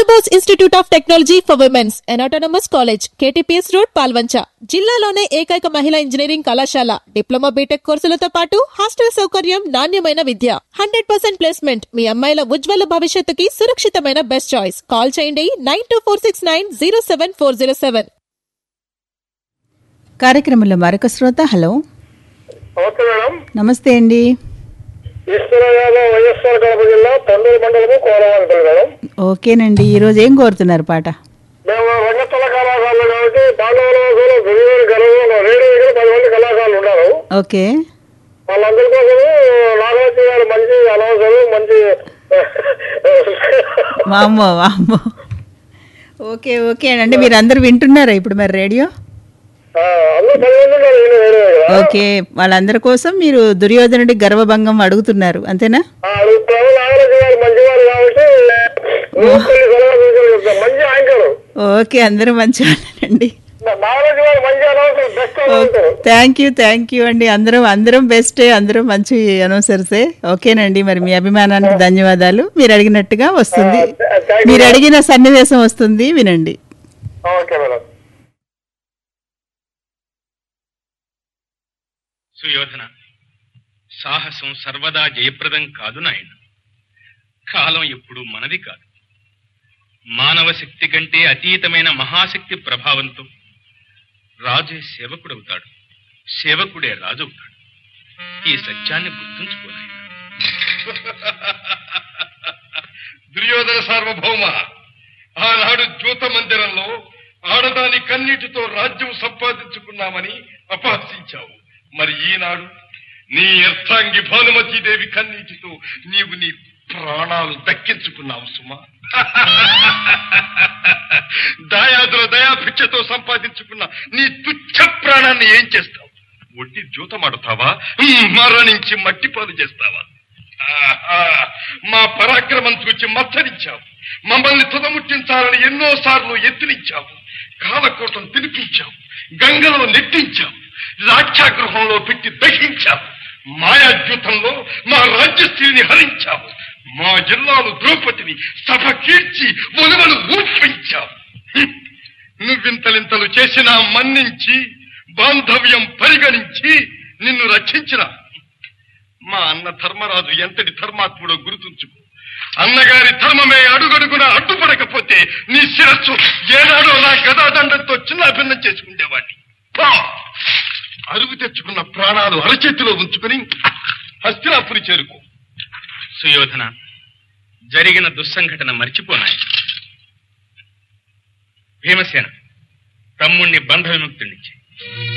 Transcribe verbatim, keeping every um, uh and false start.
Anubose institute of technology for women's and autonomous college, KTPS road, Palvancha. జిల్లాలోనే ఏకైక మహిళా engineering కళాశాల. డిప్లొమా బీటెక్ కోర్సులతో పాటు హాస్టల్ సౌకర్యం, నాణ్యమైన విద్య, హండ్రెడ్ పర్సెంట్ ప్లేస్మెంట్. మీ అమ్మాయిల ఉజ్వల భవిష్యత్తుకి సురక్షితమైన బెస్ట్ చాయిస్. కాల్ చేయండి nine two four six nine zero seven four zero seven. కార్యక్రమంలో మరొక శ్రోత. హలో, నమస్తే మేడం. నమస్తే అండి. ఈశ్వరరావు, వైఎస్ఆర్ కడప జిల్లా తండూరు మండలము, కోలవాంపల్లి మేడం. ఓకేనండి, ఈరోజు ఏం కోరుతున్నారు పాట? మేము రంగస్థల కళాకారులు కాబట్టి పాండవుల గురువులు గెలవు రేడియో దగ్గర పది మంది కళాకారులు ఉన్నారు. ఓకే, వాళ్ళందరి కోసము నాగరాజు గారు మంచి అనౌన్సరు, మంచి వామ్మో వామ్మో. ఓకే ఓకే అండి, మీరు అందరు వింటున్నారా ఇప్పుడు మరి రేడియో? అందరూ పది మంది ఉన్నారు రేడియో దగ్గర. ఓకే, వాళ్ళందరి కోసం మీరు దుర్యోధనుడి గర్వభంగం అడుగుతున్నారు అంతేనా? అడుగుతాము. నాగరాజు గారు మంచివారు కాబట్టి మంచి యాంకరు. ఓకే, అందరూ మంచి వాళ్ళండి. నాగరాజు గారు మంచి announcer, best announcer. Thank you thank you అండి. అందరం అందరం బెస్టే, అందరం మంచి అనౌన్సర్సే. ఓకేనండి, మరి మీ అభిమానానికి ధన్యవాదాలు. మీరు అడిగినట్టుగా వస్తుంది, మీరు అడిగిన సన్నివేశం వస్తుంది, వినండి. Okay madam. సుయోధన, సాహసం సర్వదా జయప్రదం కాదు నాయన. కాలం ఎప్పుడు మనది కాదు. మానవ శక్తి కంటే అతీతమైన మహాశక్తి ప్రభావంతో రాజే సేవకుడవుతాడు, సేవకుడే రాజవుతాడు. ఈ సత్యాన్ని గుర్తుంచుకోనాయన. దుర్యోధన సార్వభౌమ, ఆనాడు జ్యోత మందిరంలో ఆడదాని కన్నీటితో రాజ్యం సంపాదించుకున్నామని అపహసించావు. మరి ఈనాడు నీ అర్థాంగి భానుమతీదేవి కన్నీటితో నీవు నీ ప్రాణాలు దక్కించుకున్నావు సుమా. దాయాదుల దయాభిక్షతో సంపాదించుకున్న నీ తుచ్చ ప్రాణాన్ని ఏం చేస్తావు? ఒట్టి జూతమాడుతావా? మరణించి మట్టిపాలు చేస్తావా? మా పరాక్రమం చూచి మత్తరించావు. మమ్మల్ని తుదముట్టించాలని ఎన్నోసార్లు ఎత్తునిచ్చావు. కాలకోటం తినిపించావు, గంగలో నెట్టించావు, రాక్షాగృహంలో పెట్టి దహించావు. మాయాద్యూతంలో మా రాజ్యశ్రీని హరించావు. మా జిల్లాను ద్రౌపదిని సభ కీర్చి ఒలువలు ఊపించావు. నువ్వింతలింతలు చేసినా మన్నించి బాంధవ్యం పరిగణించి నిన్ను రక్షించిన మా అన్న ధర్మరాజు ఎంతటి ధర్మాత్ముడో గుర్తుంచుకో. అన్నగారి ధర్మమే అడుగడుగున అడ్డుపడకపోతే నీ శిరస్సు ఏనాడో నా గదాదండంతో చిన్న భిన్నం చేసుకునేవాడిని. అరుగు తెచ్చుకున్న ప్రాణాలు అరచేతిలో ఉంచుకుని హస్తినాపురి చేరుకో. సుయోధన, జరిగిన దుస్సంఘటన మర్చిపోనాయి. భీమసేన, తమ్ముణ్ణి బంధ విముక్తునిచ్చి